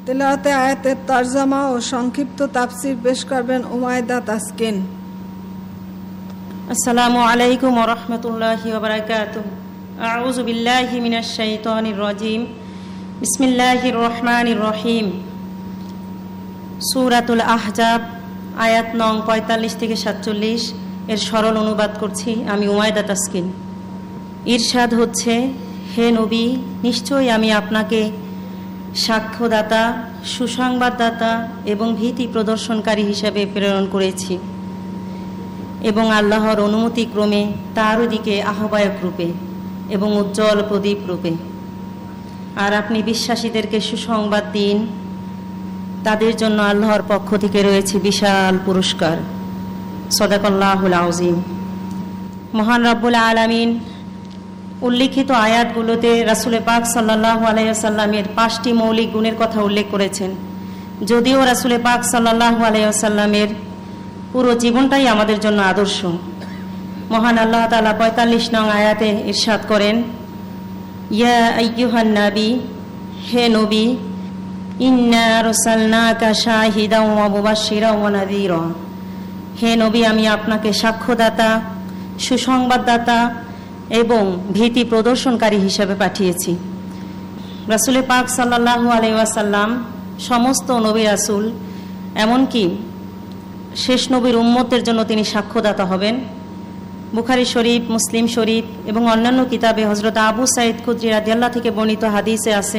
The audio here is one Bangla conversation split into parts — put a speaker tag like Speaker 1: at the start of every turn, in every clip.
Speaker 1: তেলাওয়াতে আয়াতের তরজমা ও সংক্ষিপ্ত তাফসীর পেশ করবেন উমাইদা তাসকিন।
Speaker 2: আসসালামু আলাইকুম ওয়া রাহমাতুল্লাহি ওয়া বারাকাতুহু। আউযু বিল্লাহি মিনাশ শাইতানির রাজীম। বিসমিল্লাহির রহমানির রহিম। সূরাতুল আহজাব আয়াত নং ৪৫ থেকে ৪৭ এর সরল অনুবাদ করছি আমি উমাইদা তাসকিন। ইরশাদ হচ্ছে, হে নবী, নিশ্চয়ই আমি আপনাকে সাক্ষ্যদাতা, সুসংবাদদাতা এবং ভীতি প্রদর্শনকারী হিসাবে প্রেরণ করেছি এবং আল্লাহর অনুমতিক্রমে তার দিকে আহ্বায়ক রূপে এবং উজ্জ্বল প্রদীপ রূপে। আর আপনি বিশ্বাসীদেরকে সুসংবাদ দিন, তাদের জন্য আল্লাহর পক্ষ থেকে রয়েছে বিশাল পুরস্কার। সদাকাল্লাহুল আযীম। মহান রব্বুল আলামিন উল্লিখিত আয়াতগুলোতে রাসূল পাক সাল্লাল্লাহু আলাইহি ওয়াসাল্লামের 5টি মৌলিক গুণের কথা উল্লেখ করেছেন। যদিও রাসূল পাক সাল্লাল্লাহু আলাইহি ওয়াসাল্লামের পুরো জীবনটাই আমাদের জন্য আদর্শ। মহান আল্লাহ তাআলা 45 নং আয়াতে ইরশাদ করেন, ইয়া আইয়ুহান নবী, হে নবী, ইন্না আরসালনাকা শাহিদাও ওয়া মুবাশশিরাও ওয়া নাযীরা। হে নবী, আমি আপনাকে সাক্ষ্যদাতা, সুসংবাদদাতা এবং ভীতি প্রদর্শনকারী হিসেবে পাঠিয়েছি। রাসূল পাক সাল্লাল্লাহু আলাইহি ওয়াসাল্লাম সমস্ত নবী রাসূল, এমনকি শেষ নবীর উম্মতের জন্য তিনি সাক্ষ্যদাতা হবেন। বুখারী শরীফ, মুসলিম শরীফ এবং অন্যান্য কিতাবে হযরত আবু সাঈদ খুদরি রাদিয়াল্লাহু থেকে বর্ণিত হাদিসে আছে।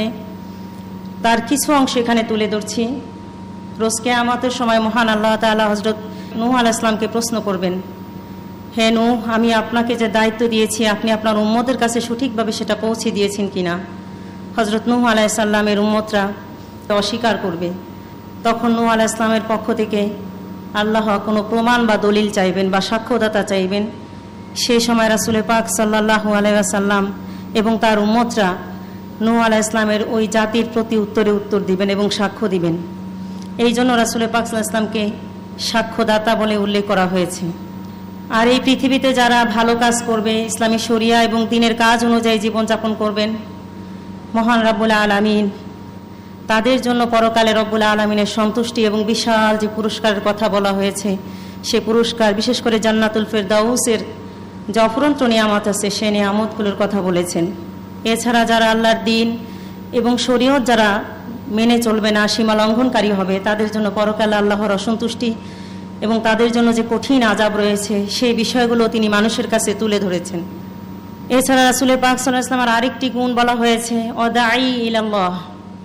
Speaker 2: তার কিছু অংশ এখানে তুলে ধরছি। রোজ কিয়ামতের সময় মহান আল্লাহ তাআলা হযরত নূহ আলাইহিস সালামকে প্রশ্ন করবেন, হে নূহ, আমি আপনাকে যে দায়িত্ব দিয়েছি আপনি আপনার উম্মতের কাছে সঠিকভাবে সেটা পৌঁছে দিয়েছেন কিনা। হযরত নূহ আলাইহিস সালামের উম্মতরা অস্বীকার করবে। তখন নূহ আলাইহিস সালামের পক্ষ থেকে আল্লাহ কোনো প্রমাণ বা দলিল চাইবেন বা সাক্ষ্যদাতা চাইবেন। সেই সময় রাসূল পাক সাল্লাল্লাহু আলাইহি ওয়াসাল্লাম এবং তার উম্মতরা নূহ আলাইহিস সালামের ওই জাতির প্রতি উত্তর দিবেন এবং সাক্ষ্য দিবেন। এই জন্য রাসূল পাক সাল্লাল্লাহু আলাইহি ওয়াসাল্লামকে সাক্ষ্যদাতা বলে উল্লেখ করা হয়েছে। আর এই পৃথিবীতে যারা ভালো কাজ করবে, ইসলামী শরিয়া এবং দ্বীনের কাজ অনুযায়ী জীবনযাপন করবেন, মহান রব্বুল আলামিন তাদের জন্য পরকালে রব্বুল আলামিনের সন্তুষ্টি এবং বিশাল যে পুরস্কারের কথা বলা হয়েছে, সে পুরস্কার বিশেষ করে জান্নাতুল ফেরদাউসের যে অফুরন্ত নিয়ামত আছে, সে নিয়ামতগুলোর কথা বলেছেন। এছাড়া যারা আল্লাহর দ্বীন এবং শরীয়ত যারা মেনে চলবে না, সীমা লঙ্ঘনকারী হবে, তাদের জন্য পরকালে আল্লাহর অসন্তুষ্টি এবং তাদের জন্য যে কঠিন আযাব রয়েছে, সেই বিষয়গুলো তিনি মানুষের কাছে তুলে ধরেছেন। এছাড়া রাসূল পাক সাল্লাল্লাহু আলাইহি ওয়াসাল্লামের আরেকটি গুণ বলা হয়েছে, ওয়াদাঈ ইলাল্লাহ।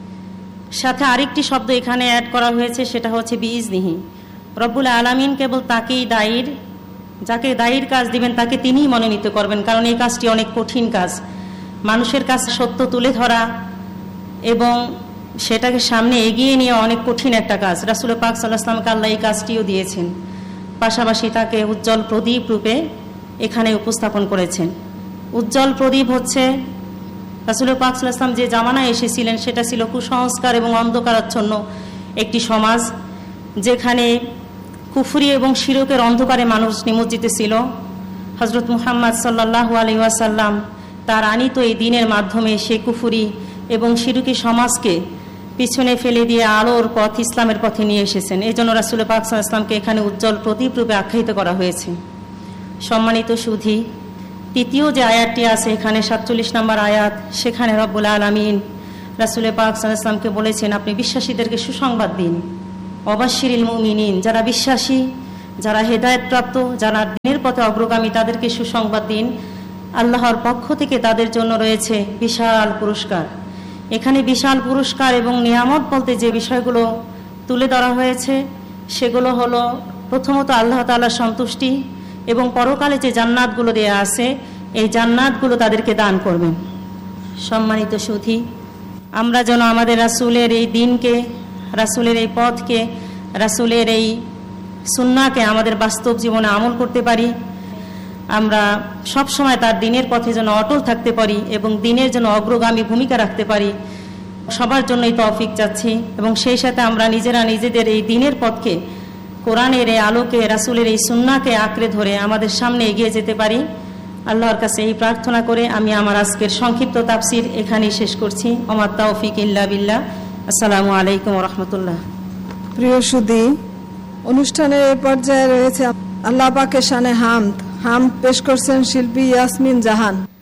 Speaker 2: সাথে আরেকটি শব্দ এখানে অ্যাড করা হয়েছে, সেটা হচ্ছে বিইজনিহি। রব্বুল আলামিন কেবল তাকেই যাকে দায়ীর কাজ দিবেন তাকে তিনিই মনোনীত করবেন, কারণ এই কাজটি অনেক কঠিন কাজ। মানুষের কাছে সত্য তুলে ধরা এবং সেটাকে সামনে এগিয়ে নিয়ে অনেক কঠিন একটা কাজ। রাসূল পাক সাল্লাল্লাহু আলাইহি ওয়াসাল্লামকে আল্লাহ এই কাজটিও দিয়েছেন, পাশাপাশি তাকে উজ্জ্বল প্রদীপ রূপে এখানে উপস্থাপন করেছেন। উজ্জ্বল প্রদীপ হচ্ছে রাসূল পাক সাল্লাল্লাহু আলাইহি ওয়াসাল্লাম যে জামানায় এসেছিলেন, সেটা ছিল কুসংস্কার এবং অন্ধকারাচ্ছন্ন একটি সমাজ, যেখানে কুফরি এবং শিরকের অন্ধকারে মানুষ নিমজ্জিত ছিল। হযরত মুহাম্মদ সাল্লাল্লাহু আলাইহি ওয়াসাল্লাম তার আনিত এই দ্বীনের মাধ্যমে সেই কুফরি এবং শিরকি সমাজকে পিছনে ফেলে দিয়ে আলোর পথ, ইসলামের পথে নিয়ে এসেছেন। এই জন্য রাসূল পাক সাল্লাল্লাহু আলাইহি ওয়াসাল্লামকে এখানে উজ্জ্বল প্রদীপ রূপে আখ্যায়িত করা হয়েছে। সম্মানিত সুধী, তৃতীয় যে আয়াতটি আছে এখানে 47 নম্বর আয়াত, সেখানে রব্বুল আলামিন রাসূল পাক সাল্লাল্লাহু আলাইহি ওয়াসাল্লামকে বলেছেন, আপনি বিশ্বাসীদেরকে সুসংবাদ দিন। ওয়াবাশশিরিল মুমিনিন, যারা বিশ্বাসী, যারা হেদায়েতপ্রাপ্ত, যারা দ্বীনের পথে অগ্রগামী, তাদেরকে সুসংবাদ দিন। আল্লাহর পক্ষ থেকে তাদের জন্য রয়েছে বিশাল পুরস্কার। এখানে বিশাল পুরস্কার এবং নিয়ামত বলতে যে বিষয়গুলো তুলে ধরা হয়েছে, সেগুলো হলো প্রথমত আল্লাহ তাআলার সন্তুষ্টি এবং পরকালে যে জান্নাতগুলো দেয়া আছে, এই জান্নাতগুলো তাদেরকে দান করবেন। সম্মানিত সুধী, আমরা যেন আমাদের রাসূলের এই দ্বীনকে, রাসূলের এই পথকে, রাসূলের এই সুন্নাহকে আমাদের বাস্তব জীবনে আমল করতে পারি। আমরা সব সময় তার দ্বীনের পথে যেন অটল থাকতে পারি এবং দ্বীনের জন্য অগ্রগামী ভূমিকা রাখতে পারি। সবার জন্যই তৌফিক চাচ্ছি এবং সেই সাথে আমরা নিজেরা নিজেদের এই দ্বীনের পথকে, কোরআনের এই আলোকে, রাসূলের এই সুন্নাহকে আঁকড়ে ধরে আমাদের সামনে এগিয়ে যেতে পারি। আল্লাহর কাছে এই প্রার্থনা করে আমি আমার আজকের সংক্ষিপ্ত তাফসীর এখানেই শেষ করছি। ওমা তাওফিক ইল্লা বিল্লাহ। আসসালামু আলাইকুম ওয়া রাহমাতুল্লাহ।
Speaker 1: প্রিয় সুধী, অনুষ্ঠানের এই পর্যায়ে রয়েছে আল্লাহ পাকের শানে হামদ পেশ করছেন শিল্পী ইয়াসমিন জাহান।